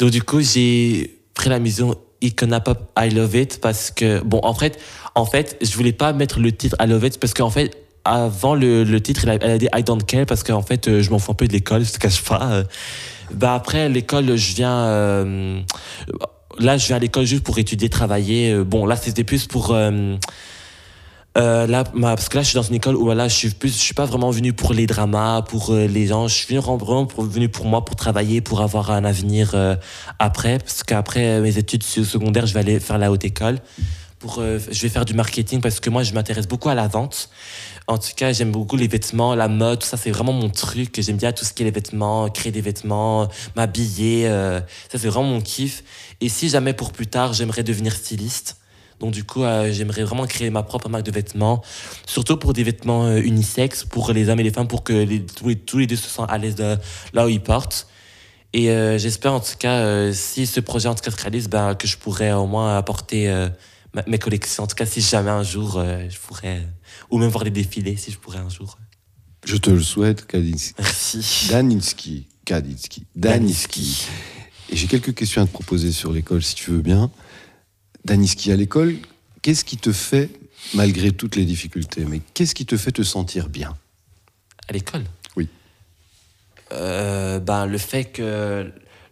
Donc du coup, j'ai pris la maison Icona Pop I Love It parce que, bon, en fait, je voulais pas mettre le titre I Love It parce qu'en fait, avant le titre, elle a dit I Don't Care parce qu'en fait, je m'en fous un peu de l'école, je te cache pas. Bah après, l'école, là, je viens à l'école juste pour étudier, travailler. Bon, là, c'était plus pour... parce que là, je suis dans une école où là, je suis pas vraiment venu pour les dramas, pour les gens. Je suis vraiment venu pour moi, pour travailler, pour avoir un avenir après. Parce qu'après mes études secondaires, je vais aller faire la haute école. Je vais faire du marketing parce que moi, je m'intéresse beaucoup à la vente. En tout cas, j'aime beaucoup les vêtements, la mode, tout ça, c'est vraiment mon truc. J'aime bien tout ce qui est les vêtements, créer des vêtements, m'habiller. Ça, c'est vraiment mon kiff. Et si jamais pour plus tard, j'aimerais devenir styliste. Donc du coup, j'aimerais vraiment créer ma propre marque de vêtements, surtout pour des vêtements unisexes, pour les hommes et les femmes, pour que tous les deux se sentent à l'aise là où ils portent. Et j'espère en tout cas, si ce projet en tout cas se réalise, que je pourrais au moins apporter mes collections. En tout cas, si jamais un jour, je pourrais... ou même voir les défilés, si je pourrais un jour. Je te le souhaite, Kaninsky. Merci. Daniski. Et j'ai quelques questions à te proposer sur l'école, si tu veux bien. Daniski, à l'école, qu'est-ce qui te fait, malgré toutes les difficultés, mais qu'est-ce qui te fait te sentir bien ? À l'école ? Oui. Le fait que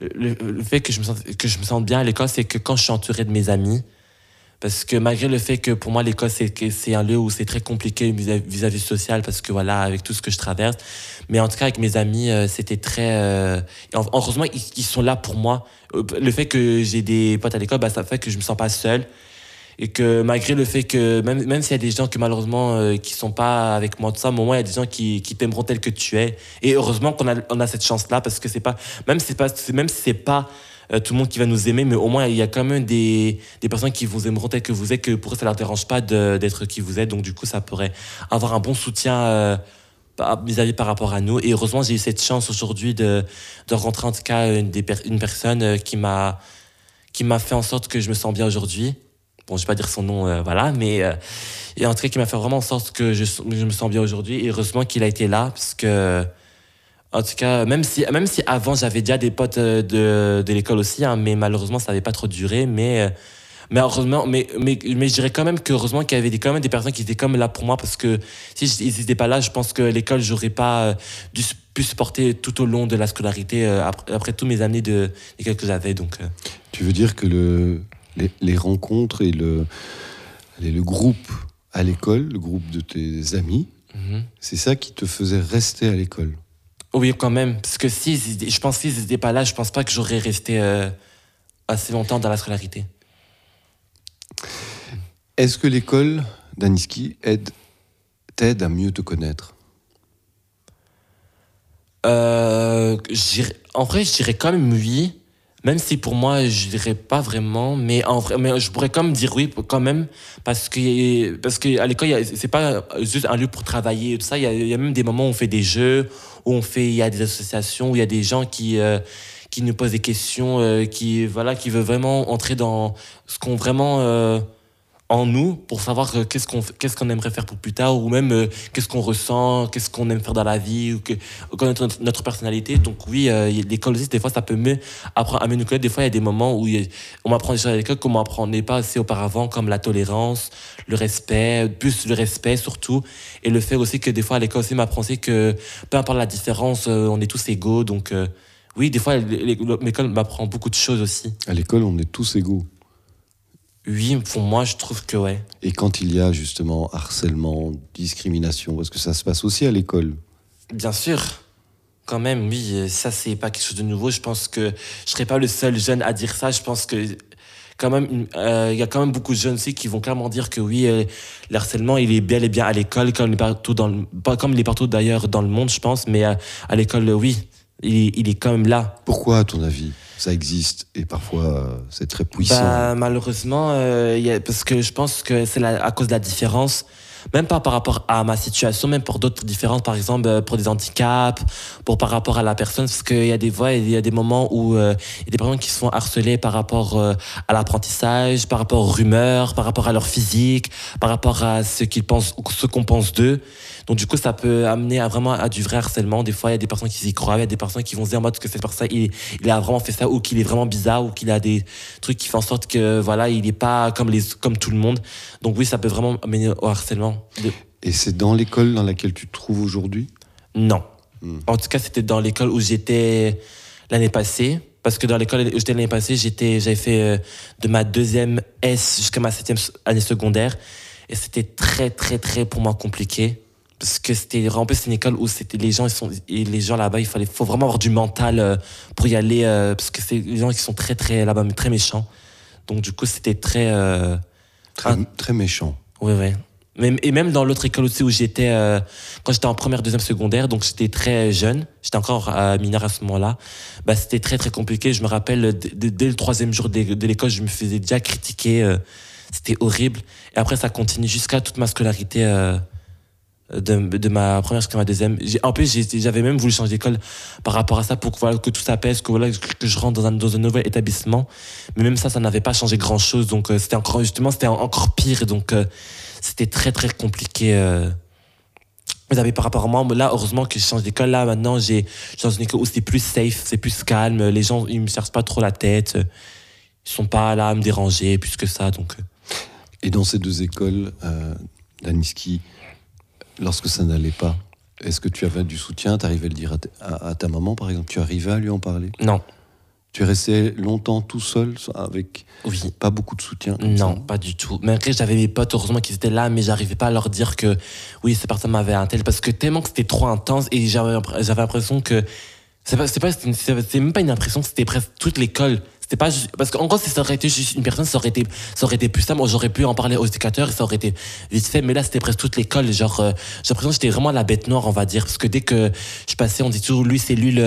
je me sente bien à l'école, c'est que quand je suis entouré de mes amis, parce que malgré le fait que pour moi l'école c'est un lieu où c'est très compliqué vis-à-vis social, parce que voilà, avec tout ce que je traverse, mais en tout cas avec mes amis c'était très heureusement ils sont là pour moi. Le fait que j'ai des potes à l'école, ça fait que je me sens pas seul, et que malgré le fait que même s'il y a des gens que malheureusement qui sont pas avec moi, tout ça, au moins il y a des gens qui t'aimeront tel que tu es, et heureusement on a cette chance là, parce que même si c'est pas tout le monde qui va nous aimer, mais au moins il y a quand même des personnes qui vous aimeront tel que vous êtes, que pour eux ça leur dérange pas d'être qui vous êtes. Donc du coup ça pourrait avoir un bon soutien vis-à-vis par rapport à nous. Et heureusement j'ai eu cette chance aujourd'hui de rencontrer en tout cas une personne qui m'a fait en sorte que je me sens bien aujourd'hui. Bon, je vais pas dire son nom, voilà, mais et en tout cas qui m'a fait vraiment en sorte que je me sens bien aujourd'hui. Et heureusement qu'il a été là, parce que en tout cas, même si avant j'avais déjà des potes de l'école aussi, hein, mais malheureusement ça n'avait pas trop duré. Mais heureusement, mais je dirais quand même que heureusement qu'il y avait quand même des personnes qui étaient comme là pour moi, parce que si ils n'étaient pas là, je pense que l'école j'aurais pas pu supporter tout au long de la scolarité après tous mes années d'école que j'avais. Donc. Tu veux dire que les rencontres et le groupe à l'école, le groupe de tes amis, c'est ça qui te faisait rester à l'école ? Oui, quand même. Parce que je pense que s'ils n'étaient pas là, je pense pas que j'aurais resté assez longtemps dans la scolarité. Est-ce que l'école, Daniski, t'aide à mieux te connaître ? En vrai, je dirais quand même oui. Même si pour moi, je dirais pas vraiment. Mais je pourrais quand même dire oui, quand même. Parce que à l'école, c'est pas juste un lieu pour travailler et tout ça. Il y a même des moments où on fait des jeux, il y a des associations, où il y a des gens qui nous posent des questions, qui veulent vraiment entrer dans ce qu'on vraiment en nous, pour savoir qu'est-ce qu'on aimerait faire pour plus tard, ou même qu'est-ce qu'on ressent, qu'est-ce qu'on aime faire dans la vie, ou connaître notre personnalité. Donc oui, l'école aussi, des fois, ça peut mieux apprendre à mieux nous connaître. Des fois, il y a des moments où on m'apprend des choses à l'école qu'on m'apprenait pas assez auparavant, comme la tolérance, le respect, plus le respect surtout, et le fait aussi que des fois, à l'école aussi, m'apprend aussi que peu importe la différence, on est tous égaux. Donc oui, des fois, l'école m'apprend beaucoup de choses aussi. À l'école, on est tous égaux. Oui, pour moi, je trouve que ouais. Et quand il y a justement harcèlement, discrimination, parce que ça se passe aussi à l'école. Bien sûr, quand même, oui, ça c'est pas quelque chose de nouveau. Je pense que je serais pas le seul jeune à dire ça. Je pense que quand même, il y a quand même beaucoup de jeunes aussi qui vont clairement dire que oui, le harcèlement, il est bel et bien à l'école, comme il est partout d'ailleurs dans le monde, je pense. Mais à l'école, oui, il est quand même là. Pourquoi, à ton avis ? Ça existe et parfois c'est très puissant. Malheureusement, parce que je pense que c'est à cause de la différence. même pas par rapport à ma situation, même pour d'autres différences, par exemple pour des handicaps, par rapport à la personne, parce qu'il y a des fois, il y a des moments où il y a des personnes qui se font harceler par rapport à l'apprentissage, par rapport aux rumeurs, par rapport à leur physique, par rapport à ce qu'ils pensent, ce qu'on pense d'eux. Donc du coup, ça peut amener vraiment à du vrai harcèlement. Des fois, il y a des personnes qui y croient, il y a des personnes qui vont se dire en mode que cette personne, il a vraiment fait ça, ou qu'il est vraiment bizarre, ou qu'il a des trucs qui font en sorte que voilà, il n'est pas comme tout le monde. Donc oui, ça peut vraiment amener au harcèlement. Et c'est dans l'école dans laquelle tu te trouves aujourd'hui ? Non. En tout cas, c'était dans l'école où j'étais l'année passée. Parce que dans l'école où j'étais l'année passée, j'avais fait de ma 2e S jusqu'à ma 7e année secondaire. Et c'était très, très, très pour moi compliqué. Parce que en plus, c'est une école où les gens là-bas, faut vraiment avoir du mental pour y aller. Parce que c'est les gens qui sont très, très là-bas, mais très méchants. Donc du coup, c'était très... Très méchant. Oui, oui. Et même dans l'autre école aussi où j'étais, quand j'étais en première, 2e secondaire, donc j'étais très jeune, j'étais encore mineur à ce moment-là, bah, c'était très très compliqué. Je me rappelle, dès le 3e jour de l'école, je me faisais déjà critiquer, c'était horrible. Et après, ça continue jusqu'à toute ma scolarité de ma première jusqu'à ma 2e. En plus, j'avais même voulu changer d'école par rapport à ça pour que tout s'apaise, que je rentre dans un nouvel établissement. Mais même ça n'avait pas changé grand-chose. Donc c'était encore pire. Donc c'était très très compliqué. Vous avez par rapport à moi, là, heureusement que je change d'école. Là, maintenant, je suis dans une école où c'est plus safe, c'est plus calme. Les gens, ils me cherchent pas trop la tête. Ils sont pas là à me déranger, plus que ça. Donc. Et dans ces 2 écoles, Daniski, lorsque ça n'allait pas, est-ce que tu avais du soutien ? Tu arrivais à le dire à ta maman, par exemple ? Tu arrivais à lui en parler ? Non. Tu es resté longtemps tout seul, avec pas beaucoup de soutien comme Non, ça. pas du tout. Mais après, j'avais mes potes, heureusement qu'ils étaient là, mais j'arrivais pas à leur dire que oui, cette personne m'avait un tel, parce que tellement que c'était trop intense, et j'avais l'impression que c'est même pas une impression, c'était presque toute l'école. C'était pas juste, parce qu'en gros, si ça aurait été juste une personne, ça aurait été plus simple. J'aurais pu en parler aux éducateurs et ça aurait été vite fait. Mais là, c'était presque toute l'école. Genre, j'ai l'impression que j'étais vraiment la bête noire, on va dire. Parce que dès que je passais, on dit toujours, c'est lui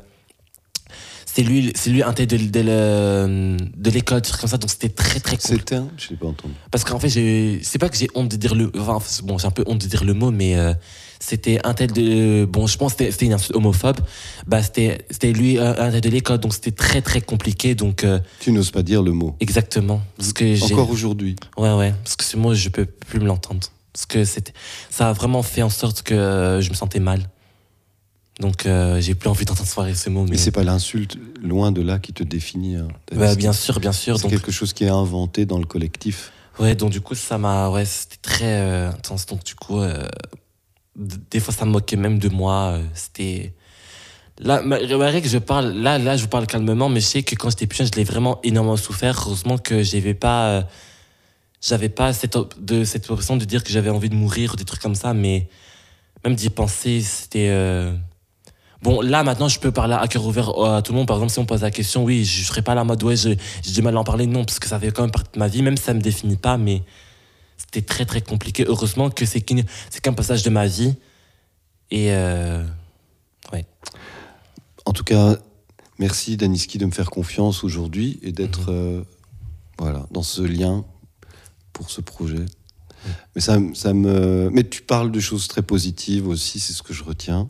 un tel de l'école, comme ça. Donc c'était très très compliqué. C'était un, je l'ai pas entendu. Parce qu'en fait, c'est pas que j'ai honte de dire j'ai un peu honte de dire le mot, mais c'était un tel je pense que c'était une insulte homophobe. Bah, c'était lui, un tel de l'école, donc c'était très très compliqué. Donc, tu n'oses pas dire le mot. Exactement. Parce que encore aujourd'hui. Ouais. Parce que ce mot, je peux plus me l'entendre. Parce que ça a vraiment fait en sorte que je me sentais mal. Donc, j'ai plus envie d'entendre ce mot. Mais c'est pas l'insulte, loin de là, qui te définit. Hein, bien sûr. C'est donc quelque chose qui est inventé dans le collectif. Ouais, donc du coup, c'était très intense. Donc du coup, des fois, ça me moquait même de moi. C'était... Là, malgré que je parle, là, je vous parle calmement, mais je sais que quand j'étais plus jeune, je l'ai vraiment énormément souffert. Heureusement que j'avais pas cette impression de dire que j'avais envie de mourir ou des trucs comme ça, mais même d'y penser, c'était... Bon, là, maintenant, je peux parler à cœur ouvert à tout le monde. Par exemple, si on me pose la question, oui, je ferai pas la mode, ouais, j'ai du mal à en parler. Non, parce que ça fait quand même partie de ma vie, même si ça me définit pas, mais c'était très, très compliqué. Heureusement que c'est qu'un passage de ma vie. Et, ouais. En tout cas, merci, Daniski, de me faire confiance aujourd'hui et d'être, dans ce lien pour ce projet. Mais mais tu parles de choses très positives aussi, c'est ce que je retiens.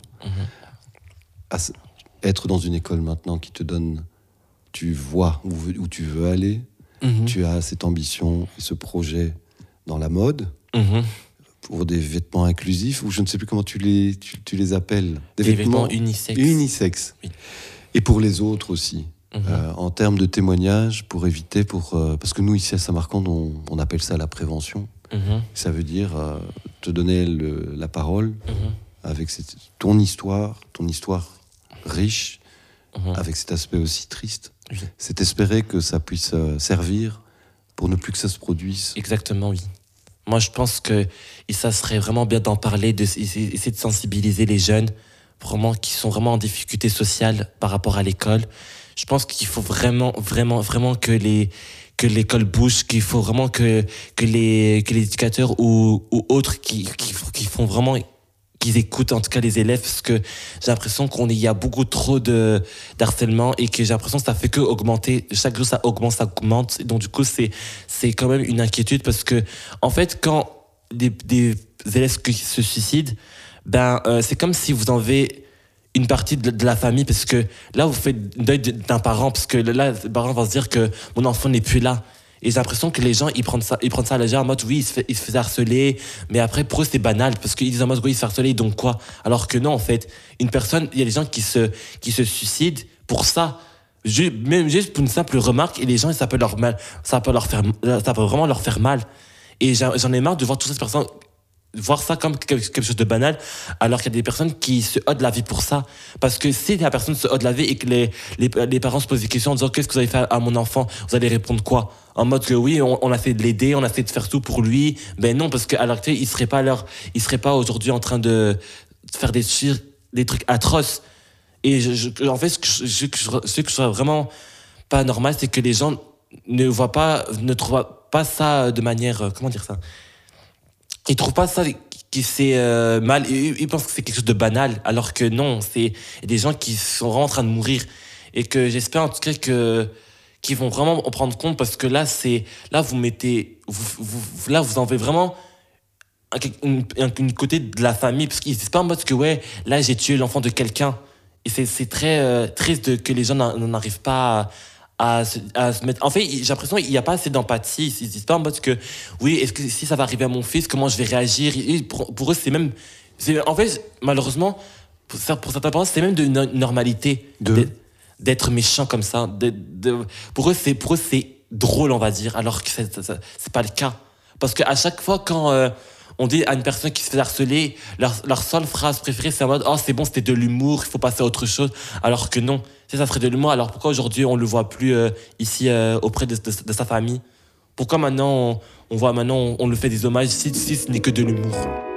Être dans une école maintenant qui te donne, tu vois où tu veux aller, tu as cette ambition et ce projet dans la mode, pour des vêtements inclusifs, ou je ne sais plus comment tu les appelles. Des vêtements unisexes. Unisexes. Oui. Et pour les autres aussi. En termes de témoignages, pour éviter, parce que nous ici à Samarcande, on appelle ça la prévention. Ça veut dire te donner la parole avec ton histoire riche, avec cet aspect aussi triste. Oui. C'est espérer que ça puisse servir pour ne plus que ça se produise. Exactement, oui. Moi, je pense que ça serait vraiment bien d'en parler, essayer de sensibiliser les jeunes vraiment qui sont vraiment en difficulté sociale par rapport à l'école. Je pense qu'il faut vraiment que l'école bouge, qu'il faut vraiment que les éducateurs ou autres qui font vraiment, qu'ils écoutent en tout cas les élèves, parce que j'ai l'impression qu'il y a beaucoup trop d'harcèlement et que j'ai l'impression que ça fait que augmenter, chaque jour ça augmente, et donc du coup c'est quand même une inquiétude, parce que en fait quand des élèves qui se suicident, c'est comme si vous enlevez une partie de la famille, parce que là, vous faites le deuil d'un parent, parce que là, le parent va se dire que mon enfant n'est plus là. Et j'ai l'impression que les gens, ils prennent ça à la légère, en mode, oui, il se fait harceler, mais après, pour eux, c'est banal, parce qu'ils disent en mode, oui, il se fait harceler, donc quoi? Alors que non, en fait, une personne, il y a des gens qui se suicident pour ça. Même juste pour une simple remarque, et les gens, ça peut vraiment leur faire mal. Et j'en ai marre de voir toutes ces personnes voir ça comme quelque chose de banal, alors qu'il y a des personnes qui se ôtent la vie pour ça. Parce que si la personne se ôte la vie et que les parents se posent des questions en disant qu'est-ce que vous avez fait à mon enfant, vous allez répondre quoi? En mode que oui, on a fait de l'aider, on a fait de faire tout pour lui. Ben non, parce qu'à l'heure actuelle, il serait pas aujourd'hui en train de faire des trucs atroces. Et en fait, ce que je trouve vraiment pas normal, c'est que les gens ne trouvent pas ça de manière, comment dire ça? Ils trouvent pas ça que c'est mal. Ils pensent que c'est quelque chose de banal, alors que non, c'est des gens qui sont vraiment en train de mourir. Et que j'espère en tout cas qu'ils vont vraiment en prendre compte, parce que là, vous mettez, là, vous enlevez vraiment une côté de la famille, parce qu'ils disent pas en mode que ouais, là, j'ai tué l'enfant de quelqu'un. Et c'est très triste que les gens n'en arrivent pas à se mettre. En fait, j'ai l'impression qu'il n'y a pas assez d'empathie. Ils disent pas en mode que oui, est-ce que si ça va arriver à mon fils, comment je vais réagir? Et pour eux, en fait, malheureusement, pour certains parents, c'est même de une normalité d'être méchant comme ça. Pour eux, c'est drôle, on va dire, alors que c'est pas le cas. Parce qu'à chaque fois, quand on dit à une personne qui se fait harceler, leur seule phrase préférée, c'est en mode « Oh, c'est bon, c'était de l'humour, il faut passer à autre chose. » Alors que non, si ça serait de l'humour, alors pourquoi aujourd'hui on le voit plus ici auprès de sa famille? Pourquoi maintenant on le fait des hommages si ce n'est que de l'humour?